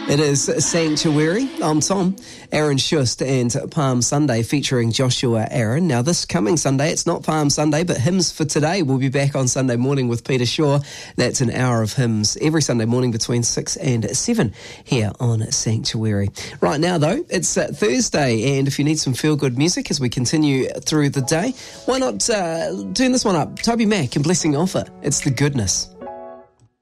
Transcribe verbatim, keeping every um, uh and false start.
It is Sanctuary. I'm Tom. Aaron Schust and Palm Sunday featuring Joshua Aaron. Now, this coming Sunday, it's not Palm Sunday, but Hymns for Today. We'll be back on Sunday morning with Peter Shaw. That's an hour of hymns every Sunday morning between six and seven here on Sanctuary. Right now, though, it's uh, Thursday, and if you need some feel-good music as we continue through the day, why not uh, turn this one up? Toby Mac and Blessing Offer. It's The Goodness.